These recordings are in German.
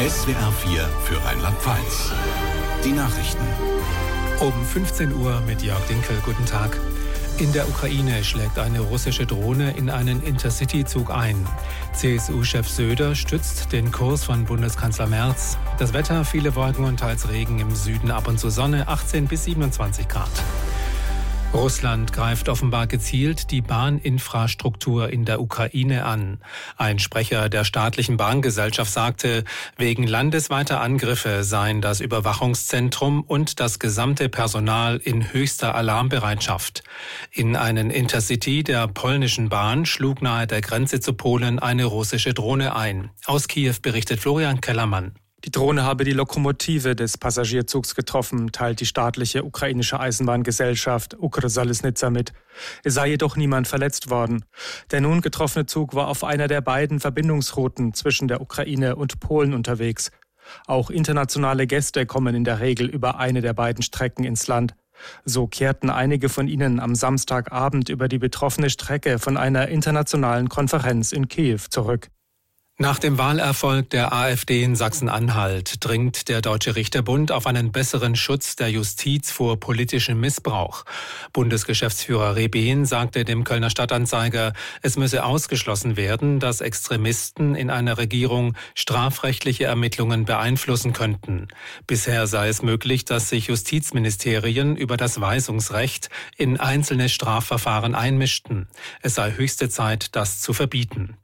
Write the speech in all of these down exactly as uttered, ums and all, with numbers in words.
S W R vier für Rheinland-Pfalz. Die Nachrichten. Um fünfzehn Uhr mit Jörg Dinkel. Guten Tag. In der Ukraine schlägt eine russische Drohne in einen Intercity-Zug ein. C S U-Chef Söder stützt den Kurs von Bundeskanzler Merz. Das Wetter, viele Wolken und teils Regen, im Süden ab und zu Sonne, achtzehn bis siebenundzwanzig Grad. Russland greift offenbar gezielt die Bahninfrastruktur in der Ukraine an. Ein Sprecher der staatlichen Bahngesellschaft sagte, wegen landesweiter Angriffe seien das Überwachungszentrum und das gesamte Personal in höchster Alarmbereitschaft. In einen Intercity der polnischen Bahn schlug nahe der Grenze zu Polen eine russische Drohne ein. Aus Kiew berichtet Florian Kellermann. Die Drohne habe die Lokomotive des Passagierzugs getroffen, teilt die staatliche ukrainische Eisenbahngesellschaft Ukrsaliznytsia mit. Es sei jedoch niemand verletzt worden. Der nun getroffene Zug war auf einer der beiden Verbindungsrouten zwischen der Ukraine und Polen unterwegs. Auch internationale Gäste kommen in der Regel über eine der beiden Strecken ins Land. So kehrten einige von ihnen am Samstagabend über die betroffene Strecke von einer internationalen Konferenz in Kiew zurück. Nach dem Wahlerfolg der AfD in Sachsen-Anhalt dringt der Deutsche Richterbund auf einen besseren Schutz der Justiz vor politischem Missbrauch. Bundesgeschäftsführer Rebehn sagte dem Kölner Stadtanzeiger, es müsse ausgeschlossen werden, dass Extremisten in einer Regierung strafrechtliche Ermittlungen beeinflussen könnten. Bisher sei es möglich, dass sich Justizministerien über das Weisungsrecht in einzelne Strafverfahren einmischten. Es sei höchste Zeit, das zu verbieten.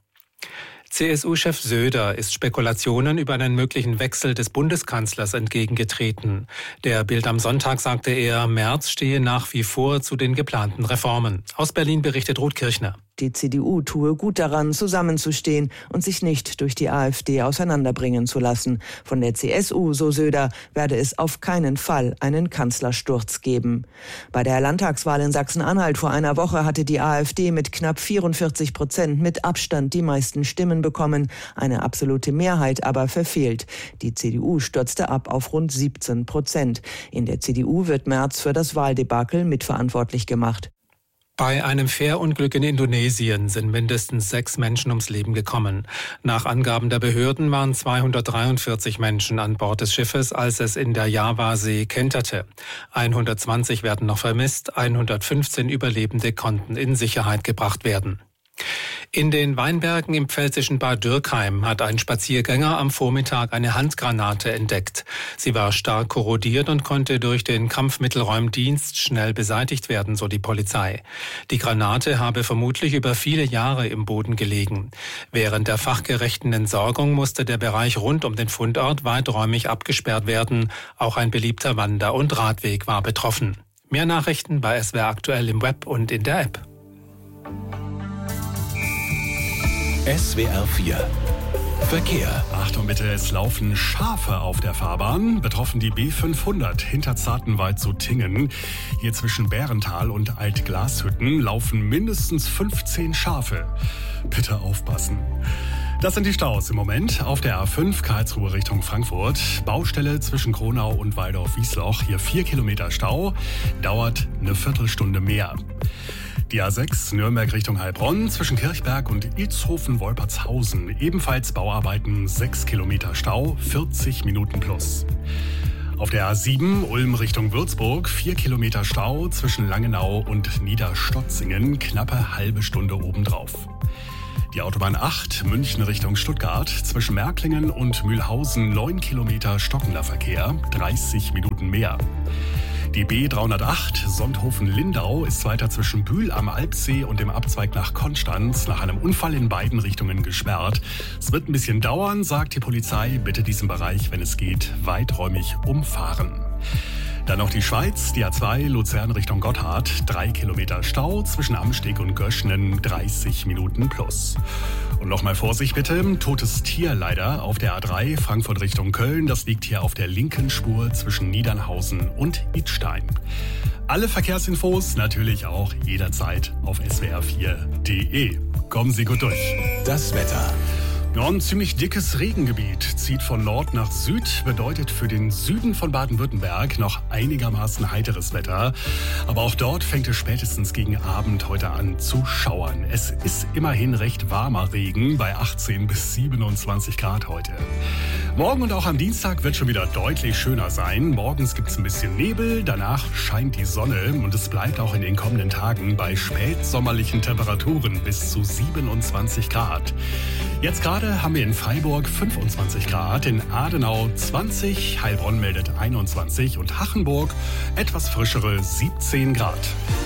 C S U-Chef Söder ist Spekulationen über einen möglichen Wechsel des Bundeskanzlers entgegengetreten. Der Bild am Sonntag sagte er, Merz stehe nach wie vor zu den geplanten Reformen. Aus Berlin berichtet Ruth Kirchner. Die C D U tue gut daran, zusammenzustehen und sich nicht durch die AfD auseinanderbringen zu lassen. Von der C S U, so Söder, werde es auf keinen Fall einen Kanzlersturz geben. Bei der Landtagswahl in Sachsen-Anhalt vor einer Woche hatte die AfD mit knapp vierundvierzig Prozent mit Abstand die meisten Stimmen bekommen, eine absolute Mehrheit aber verfehlt. Die C D U stürzte ab auf rund siebzehn Prozent. In der C D U wird Merz für das Wahldebakel mitverantwortlich gemacht. Bei einem Fährunglück in Indonesien sind mindestens sechs Menschen ums Leben gekommen. Nach Angaben der Behörden waren zweihundertdreiundvierzig Menschen an Bord des Schiffes, als es in der Javasee kenterte. hundertzwanzig werden noch vermisst, hundertfünfzehn Überlebende konnten in Sicherheit gebracht werden. In den Weinbergen im pfälzischen Bad Dürkheim hat ein Spaziergänger am Vormittag eine Handgranate entdeckt. Sie war stark korrodiert und konnte durch den Kampfmittelräumdienst schnell beseitigt werden, so die Polizei. Die Granate habe vermutlich über viele Jahre im Boden gelegen. Während der fachgerechten Entsorgung musste der Bereich rund um den Fundort weiträumig abgesperrt werden. Auch ein beliebter Wander- und Radweg war betroffen. Mehr Nachrichten bei S W R aktuell im Web und in der App. S W R vier Verkehr. Achtung bitte, es laufen Schafe auf der Fahrbahn. Betroffen die B fünfhundert hinter Zartenwald zu Tingen. Hier zwischen Bärental und Altglashütten laufen mindestens fünfzehn Schafe. Bitte aufpassen. Das sind die Staus im Moment auf der A fünf Karlsruhe Richtung Frankfurt. Baustelle zwischen Kronau und Waldorf-Wiesloch. Hier vier Kilometer Stau. Dauert eine Viertelstunde mehr. Die A sechs Nürnberg Richtung Heilbronn zwischen Kirchberg und Ilshofen-Wolpertshausen. Ebenfalls Bauarbeiten, sechs Kilometer Stau, vierzig Minuten plus. Auf der A sieben Ulm Richtung Würzburg, vier Kilometer Stau zwischen Langenau und Niederstotzingen, knappe halbe Stunde obendrauf. Die Autobahn acht München Richtung Stuttgart zwischen Märklingen und Mühlhausen, neun Kilometer stockender Verkehr, dreißig Minuten mehr. Die B dreihundertacht Sonthofen-Lindau ist weiter zwischen Bühl am Alpsee und dem Abzweig nach Konstanz nach einem Unfall in beiden Richtungen gesperrt. Es wird ein bisschen dauern, sagt die Polizei. Bitte diesen Bereich, wenn es geht, weiträumig umfahren. Dann noch die Schweiz, die A zwei Luzern Richtung Gotthard, drei Kilometer Stau zwischen Amsteg und Göschnen, dreißig Minuten plus. Und nochmal Vorsicht bitte, totes Tier leider auf der A drei Frankfurt Richtung Köln. Das liegt hier auf der linken Spur zwischen Niedernhausen und Idstein. Alle Verkehrsinfos natürlich auch jederzeit auf S W R vier Punkt de. Kommen Sie gut durch. Das Wetter. Ja, ein ziemlich dickes Regengebiet zieht von Nord nach Süd, bedeutet für den Süden von Baden-Württemberg noch einigermaßen heiteres Wetter. Aber auch dort fängt es spätestens gegen Abend heute an zu schauern. Es ist immerhin recht warmer Regen bei achtzehn bis siebenundzwanzig Grad heute. Morgen und auch am Dienstag wird schon wieder deutlich schöner sein. Morgens gibt es ein bisschen Nebel, danach scheint die Sonne und es bleibt auch in den kommenden Tagen bei spätsommerlichen Temperaturen bis zu siebenundzwanzig Grad. Jetzt gerade haben wir in Freiburg fünfundzwanzig Grad, in Adenau zwanzig, Heilbronn meldet einundzwanzig und Hachenburg etwas frischere siebzehn Grad.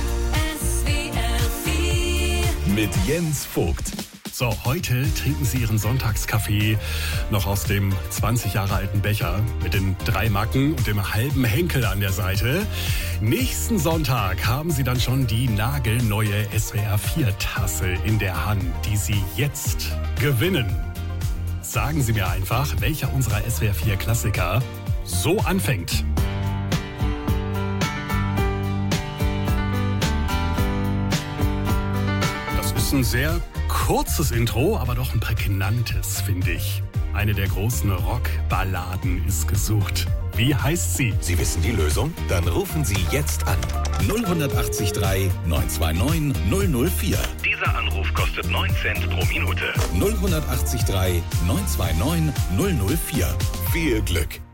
Mit Jens Vogt. So, heute trinken Sie Ihren Sonntagskaffee noch aus dem zwanzig Jahre alten Becher mit den drei Macken und dem halben Henkel an der Seite. Nächsten Sonntag haben Sie dann schon die nagelneue S W R vier Tasse in der Hand, die Sie jetzt gewinnen. Sagen Sie mir einfach, welcher unserer S W R vier Klassiker so anfängt. Das ist ein sehr kurzes Intro, aber doch ein prägnantes, finde ich. Eine der großen Rockballaden ist gesucht. Wie heißt sie? Sie wissen die Lösung? Dann rufen Sie jetzt an. null acht drei neun zwei neun null null vier. Dieser Anruf kostet neun Cent pro Minute. null acht drei neun zwei neun null null vier. Viel Glück!